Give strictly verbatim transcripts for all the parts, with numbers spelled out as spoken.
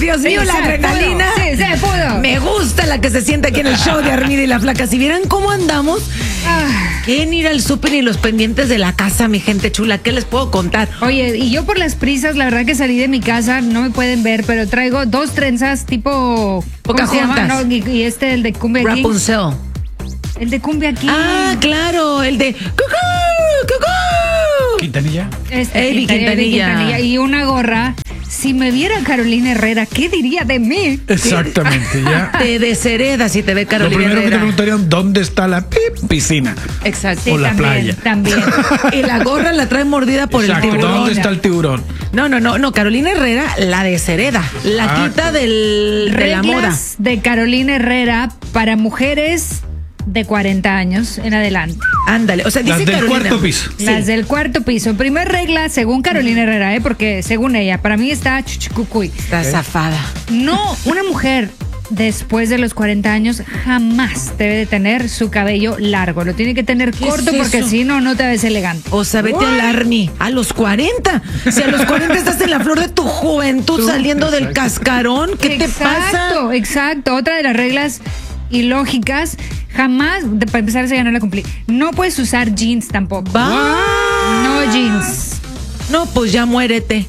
Dios mío, la se adrenalina. pudo. Sí, se pudo. Me gusta la que se siente aquí en el show de Armida y la Flaca. Si vieran cómo andamos, Ah. quieren ir al súper y los pendientes de la casa, mi gente chula. ¿Qué les puedo contar? Oye, y yo por las prisas, la verdad que salí de mi casa, no me pueden ver, pero traigo dos trenzas tipo... ¿Cómo se llama? Pocahontas. No, y, y este, el de Cumbia King. Rapunzel. El de Cumbia King. Ah, claro, el de ¡Cucú! ¡Cucú! Quintanilla. Este, Eddie Quintanilla. Y una gorra. Si me viera Carolina Herrera, ¿qué diría de mí? Exactamente, ya. Te deshereda si te ve Lo Carolina primero que te Herrera. preguntarían, ¿dónde está la pip, piscina? Exacto. Sí, O la también, playa. También. Y la gorra la trae mordida por Exacto, el tiburón. ¿dónde está el tiburón? No, no, no, no. Carolina Herrera la deshereda. La Ah, quita del, de la moda. Reglas de Carolina Herrera para mujeres de cuarenta años en adelante. Ándale. O sea, dice Las del Carolina. cuarto piso. Sí. Las del cuarto piso. Primer regla, según Carolina Herrera, ¿eh? Porque según ella, para mí está chuchucucuy. Está zafada. No, una mujer después de los cuarenta años jamás debe de tener su cabello largo. Lo tiene que tener ¿Qué corto es porque eso? si no, no te ves elegante. O sea, vete al Army a los cuarenta. Si a los cuarenta estás en la flor de tu juventud saliendo del cascarón, ¿qué te pasa? Exacto, exacto. Otra de las reglas ilógicas, jamás, de- para empezar, esa ya no la cumplí. No puedes usar jeans tampoco. Va. No jeans. No, pues ya muérete.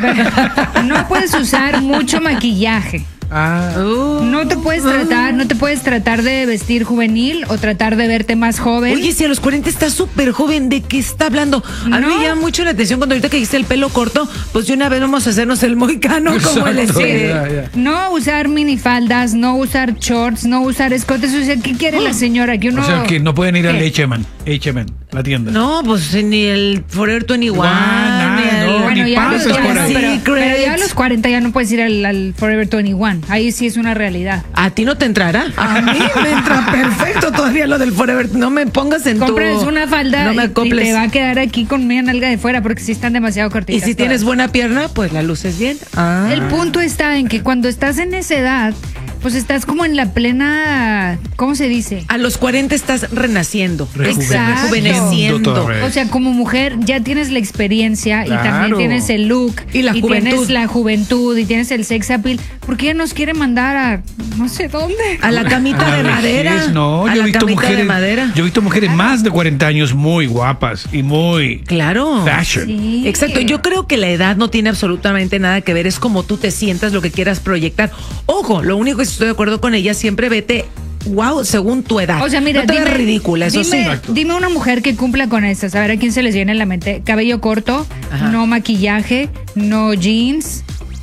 No puedes usar mucho maquillaje. Ah, Uh. No te puedes tratar, no te puedes tratar de vestir juvenil o tratar de verte más joven. Oye, si a los cuarenta está súper joven, ¿de qué está hablando? A mí No. me llama mucho la atención cuando ahorita que dijiste el pelo corto, pues de una vez vamos a hacernos el moicano como el exacto, este. ya, ya. No usar minifaldas, no usar shorts, no usar escotes. O sea, ¿qué quiere la señora? Que uno... O sea que no pueden ir al ¿Qué? H and M, H and M, la tienda. No, pues ni el Forever veintiuno, Nada, ni el... no, Bueno, ni ya, a los, pases ya por no, ahí. pero, Secrets. pero ya a los cuarenta ya no puedes ir al, al Forever veintiuno. Ahí sí es una realidad. ¿A ti no te entrará? A mí me entra perfecto todavía lo del Forever. No me pongas en Compras tu... una falda no me y- y, acoples. te va a quedar aquí con media nalga de fuera porque sí están demasiado Y cortitas. si tienes todas. buena pierna, pues la luces bien. Ah. El punto está en que cuando estás en esa edad, pues estás como en la plena, ¿cómo se dice? A los cuarenta estás renaciendo. Exacto. Rejuveneciendo. Torres. O sea, como mujer ya tienes la experiencia y también Claro. tienes el look Y la juventud. tienes la juventud y tienes el sex appeal. ¿Por qué nos quiere mandar a no sé dónde? A la camita A de la madera. vejez, no, a yo la he visto camita mujeres, de madera. yo he visto mujeres más de cuarenta años muy guapas y muy Claro. fashion. Sí. Exacto, yo creo que la edad no tiene absolutamente nada que ver, es como tú te sientas, lo que quieras proyectar. Ojo, lo único que estoy de acuerdo con ella, siempre vete, wow, según tu edad. O sea, mira, no te dime, veas ridícula, eso dime, sí. dime una mujer que cumpla con estas. A ver a quién se les viene en la mente. Cabello corto, Ajá. no maquillaje, no jeans,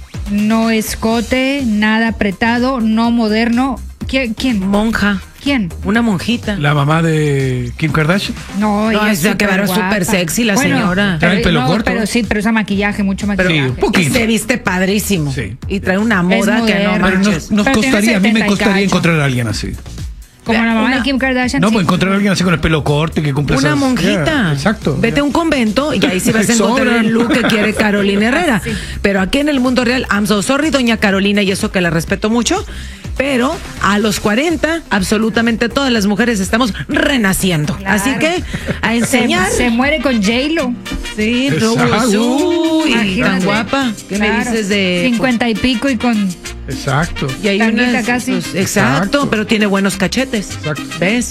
no escote, nada apretado, no moderno. ¿Qui- ¿Quién? Monja, ¿Quién? una monjita. La mamá de Kim Kardashian. No, No, ella es la que súper va guapa. súper sexy, la Bueno, señora. Trae el pero- pelo no, corto. Pero sí, pero usa maquillaje, mucho Pero maquillaje. un poquito. y se viste padrísimo. Sí. Y trae una moda Es que no moderna. Pero manches. nos, nos Pero tiene costaría, a mí me setenta y costaría cacho. encontrar a alguien así. Como la mamá Una- de Kim Kardashian. No, sí. pues encontrar a alguien así con el pelo corto y que cumpla Una esas- monjita. Yeah, exacto. Vete a un convento y ahí sí vas a encontrar Sobran. el look que quiere Carolina Herrera. Sí. Pero aquí en el mundo real, I'm so sorry, doña Carolina, y eso que la respeto mucho. Pero a los cuarenta, absolutamente todas las mujeres estamos renaciendo. Claro. Así que a se, enseñar. se muere con J-Lo. Sí, Exacto. Uy, tan Imagínate. guapa. ¿Qué me Claro. dices de.? cincuenta y pico y con... Exacto. Y hay Tanguita unas, casi. pues, exacto, Exacto. pero tiene buenos cachetes. Exacto. ¿Ves?